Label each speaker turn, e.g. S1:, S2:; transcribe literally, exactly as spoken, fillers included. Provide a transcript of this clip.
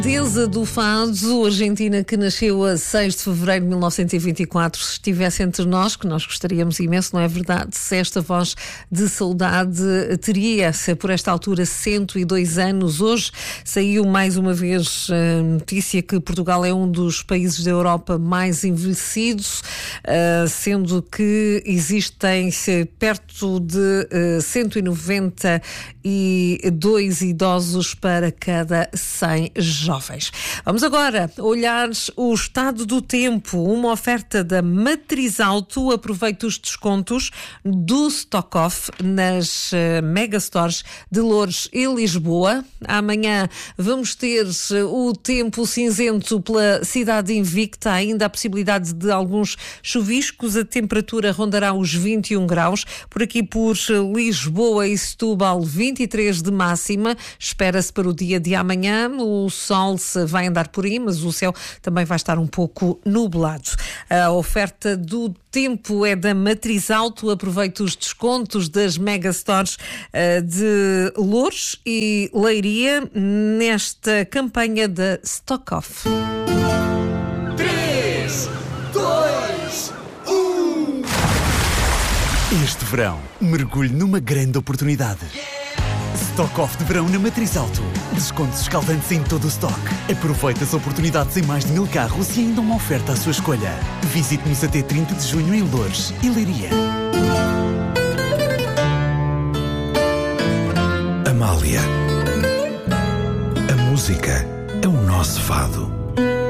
S1: Deusa do Fado, argentina, que nasceu a seis de fevereiro de mil novecentos e vinte e quatro, se estivesse entre nós, que nós gostaríamos imenso, não é verdade? Se esta voz de saudade teria, se por esta altura, cento e dois anos. Hoje saiu mais uma vez a notícia que Portugal é um dos países da Europa mais envelhecidos, sendo que existem perto de cento e noventa e dois idosos para cada cem jovens. Vamos agora olhar o estado do tempo, uma oferta da Matriz Auto. Aproveite os descontos do Stock Off nas uh, Megastores de Loures e Lisboa. Amanhã vamos ter o tempo cinzento pela cidade invicta, ainda a possibilidade de alguns chuviscos, a temperatura rondará os vinte e um graus, por aqui por Lisboa e Setúbal vinte e três de máxima, espera-se para o dia de amanhã, o sol se vai andar por aí, mas o céu também vai estar um pouco nublado. A oferta do tempo é da Matriz Auto. Aproveite os descontos das Megastores uh, de Loures e Leiria nesta campanha da Stock Off.
S2: três, dois, um.
S3: Este verão, mergulhe numa grande oportunidade. Stock Off de verão na Matriz Auto. Descontos escaldantes em todo o stock. Aproveite as oportunidades em mais de mil carros e ainda uma oferta à sua escolha. Visite-nos até trinta de junho em Loures e Leiria.
S4: Amália. A música é o nosso fado.